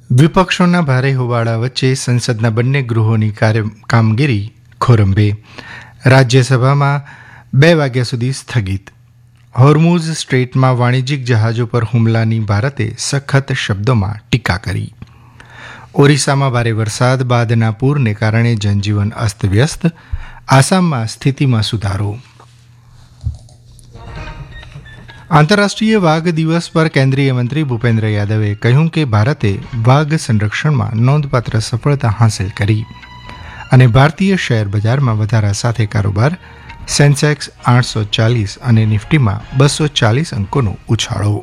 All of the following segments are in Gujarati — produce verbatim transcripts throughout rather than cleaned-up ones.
વિપક્ષોના ભારે હોબાળા વચ્ચે સંસદના બંને ગૃહોની કાર્ય કામગીરી ખોરંભે. રાજ્યસભામાં બે વાગ્યા સુધી સ્થગિત. હોર્મુઝ સ્ટ્રેટમાં વાણિજ્યિક જહાજો પર હુમલાની ભારતે સખત શબ્દોમાં ટીકા કરી. ઓરિસ્સામાં ભારે વરસાદ બાદના પૂરને કારણે જનજીવન અસ્તવ્યસ્ત. આસામમાં સ્થિતિમાં સુધારો. આંતરરાષ્ટ્રીય વાઘ દિવસ પર કેન્દ્રીય મંત્રી ભૂપેન્દ્ર યાદવે કહ્યું કે ભારતે વાઘ સંરક્ષણમાં નોંધપાત્ર સફળતા હાંસલ કરી અને ભારતીય શેર બજારમાં વધારા સાથે કારોબાર. સેન્સેક્સ આઠસો ચાલીસ અને નિફ્ટીમાં બસો ચાલીસ અંકોનો ઉછાળો.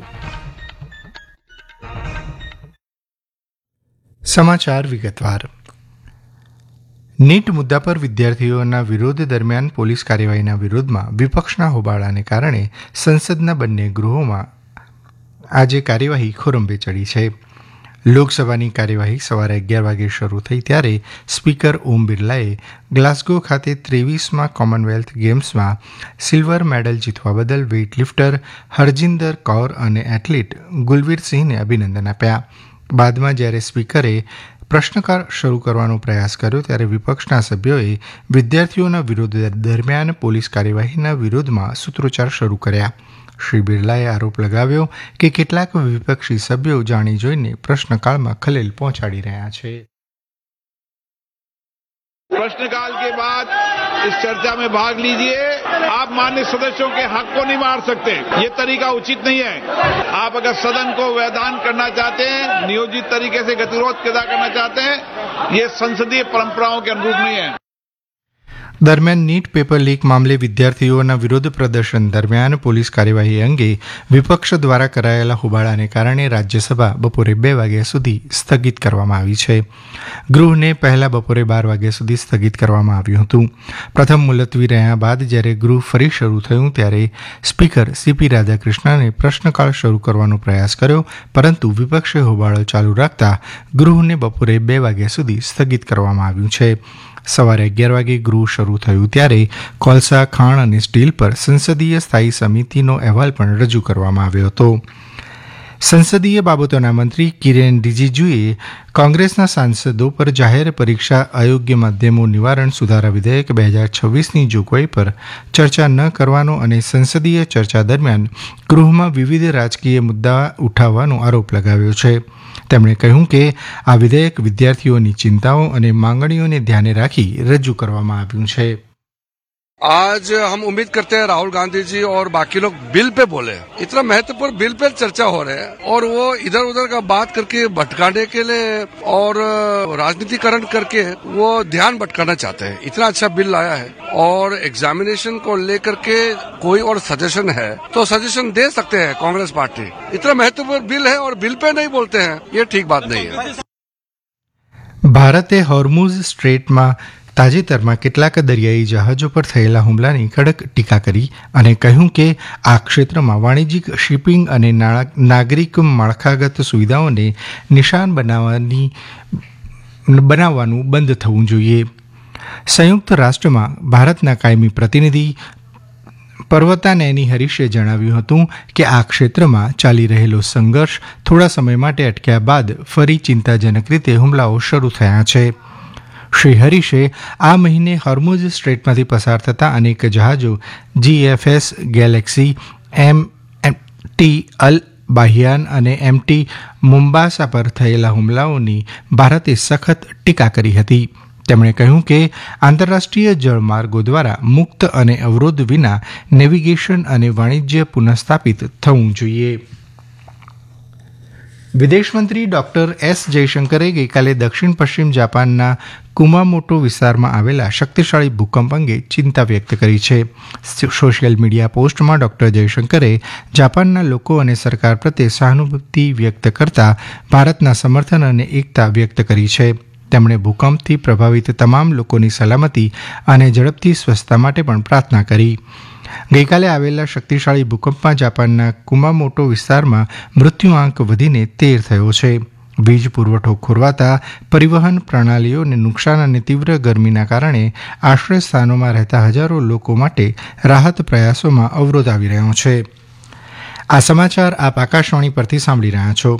સમાચાર વિગતવાર. નીટ મુદ્દા પર વિદ્યાર્થીઓના વિરોધ દરમિયાન પોલીસ કાર્યવાહીના વિરોધમાં વિપક્ષના હોબાળાને કારણે સંસદના બંને ગૃહોમાં આજે કાર્યવાહી ખોરંભે ચડી છે. લોકસભાની કાર્યવાહી સવારે અગિયાર વાગે શરૂ થઈ ત્યારે સ્પીકર ઓમ બિરલાએ ગ્લાસ્ગો ખાતે ત્રેવીસમાં કોમનવેલ્થ ગેમ્સમાં સિલ્વર મેડલ જીતવા બદલ વેઇટલિફ્ટર હરજિંદર કૌર અને એથ્લીટ ગુલવીરસિંહને અભિનંદન આપ્યા. બાદમાં જ્યારે સ્પીકરે પ્રશ્નકાળ શરૂ કરવાનો પ્રયાસ કર્યો ત્યારે વિપક્ષના સભ્યોએ વિદ્યાર્થીઓના વિરોધ દરમિયાન પોલીસ કાર્યવાહીના વિરોધમાં સૂત્રોચ્ચાર શરૂ કર્યા. શ્રી બિરલાએ આરોપ લગાવ્યો કે કેટલાક વિપક્ષી સભ્યો જાણી જોઈને પ્રશ્નકાળમાં ખલેલ પહોંચાડી રહ્યા છે. प्रश्नकाल के बाद इस चर्चा में भाग लीजिए. आप माननीय सदस्यों के हक को नहीं मार सकते. ये तरीका उचित नहीं है. आप अगर सदन को वैधान करना चाहते हैं, नियोजित तरीके से गतिरोध पैदा करना चाहते हैं, ये संसदीय परंपराओं के अनुरूप नहीं है. દરમિયાન નીટ પેપર લીક મામલે વિદ્યાર્થીઓના વિરોધ પ્રદર્શન દરમિયાન પોલીસ કાર્યવાહી અંગે વિપક્ષ દ્વારા કરાયેલા હોબાળાને કારણે રાજ્યસભા બપોરે બે વાગ્યા સુધી સ્થગિત કરવામાં આવી છે. ગૃહને પહેલા બપોરે બાર વાગ્યા સુધી સ્થગિત કરવામાં આવ્યું હતું. પ્રથમ મુલતવી રહ્યા બાદ જ્યારે ગૃહ ફરી શરૂ થયું ત્યારે સ્પીકર સીપી રાધાકૃષ્ણને પ્રશ્નકાળ શરૂ કરવાનો પ્રયાસ કર્યો, પરંતુ વિપક્ષે હોબાળો ચાલુ રાખતા ગૃહને બપોરે બે વાગ્યા સુધી સ્થગિત કરવામાં આવ્યું છે. સવારે અગિયાર વાગે ગૃહ શરૂ થયું ત્યારે કોલસા, ખાણ અને સ્ટીલ પર સંસદીય સ્થાયી સમિતિનો અહેવાલ પણ રજૂ કરવામાં આવ્યો હતો. સંસદીય બાબતોના મંત્રી કિરેન રિજિજુએ કોંગ્રેસના સાંસદો પર જાહેર પરીક્ષા અયોગ્ય માધ્યમો નિવારણ સુધારા વિધેયક બે હજાર છવ્વીસની જોગવાઈ પર ચર્ચા ન કરવાનો અને સંસદીય ચર્ચા દરમિયાન ગૃહમાં વિવિધ રાજકીય મુદ્દા ઉઠાવવાનો આરોપ લગાવ્યો છે. તેમણે કહ્યું કે આ વિધેયક વિદ્યાર્થીઓની ચિંતાઓ અને માંગણીઓને ધ્યાને રાખી રજૂ કરવામાં આવ્યું છે. आज हम उम्मीद करते हैं राहुल गांधी जी और बाकी लोग बिल पे बोले. इतना महत्वपूर्ण बिल पे चर्चा हो रहा है और वो इधर उधर का बात करके भटकाने के लिए और राजनीतिकरण करके वो ध्यान भटकाना चाहते हैं. इतना अच्छा बिल लाया है और एग्जामिनेशन को लेकर के कोई और सजेशन है तो सजेशन दे सकते हैं कांग्रेस पार्टी. इतना महत्वपूर्ण बिल है और बिल पे नहीं बोलते हैं, ये ठीक बात नहीं है. ભારતે હોર્મુઝ સ્ટ્રેટમાં તાજેતરમાં કેટલાક દરિયાઈ જહાજો પર થયેલા હુમલાની કડક ટીકા કરી અને કહ્યું કે આ ક્ષેત્રમાં વાણિજ્યિક શિપિંગ અને નાગરિક માળખાગત સુવિધાઓને નિશાન બનાવવાની બનાવવાનું બંધ થવું જોઈએ. સંયુક્ત રાષ્ટ્રમાં ભારતના કાયમી પ્રતિનિધિ પર્વતા નૈની હરીશે જણાવ્યું હતું કે આ ક્ષેત્રમાં ચાલી રહેલો સંઘર્ષ થોડા સમય માટે અટક્યા બાદ ફરી ચિંતાજનક રીતે હુમલાઓ શરૂ થયા છે. શ્રી હરીશે આ મહિને હોર્મુઝ સ્ટ્રેટમાંથી પસાર થતા અનેક જહાજો જીએફએસ ગેલેક્સી, એમ ટી અલ બાહિયાન અને એમટી મુમ્બાસા પર થયેલા હુમલાઓની ભારતે સખત ટીકા કરી હતી. તેમણે કહ્યું કે આંતરરાષ્ટ્રીય જળમાર્ગો દ્વારા મુક્ત અને અવરોધ વિના નેવિગેશન અને વાણિજ્ય પુનઃસ્થાપિત થવું જોઈએ. વિદેશમંત્રી ડોક્ટર એસ જયશંકરે ગઈકાલે દક્ષિણ પશ્ચિમ જાપાનના કુમામોટો વિસ્તારમાં આવેલા શક્તિશાળી ભૂકંપ અંગે ચિંતા વ્યક્ત કરી છે. સોશિયલ મીડિયા પોસ્ટમાં ડોક્ટર જયશંકરે જાપાનના લોકો અને સરકાર પ્રત્યે સહાનુભૂતિ વ્યક્ત કરતા ભારતના સમર્થન અને એકતા વ્યક્ત કરી છે. તેમણે ભૂકંપથી પ્રભાવિત તમામ લોકોની સલામતી અને ઝડપથી સ્વસ્થતા માટે પણ પ્રાર્થના કરી. ગઈકાલે આવેલા શક્તિશાળી ભૂકંપમાં જાપાનના કુમામોટો વિસ્તારમાં મૃત્યુઆંક વધીને તેર થયો છે. વીજ પુરવઠો ખોરવાતા પરિવહન પ્રણાલીઓને નુકસાન અને તીવ્ર ગરમીના કારણે આશ્રય સ્થાનોમાં રહેતા હજારો લોકો માટે રાહત પ્રયાસોમાં અવરોધ આવી રહ્યો છે. આ સમાચાર આપ આકાશવાણી પરથી સાંભળી રહ્યા છો.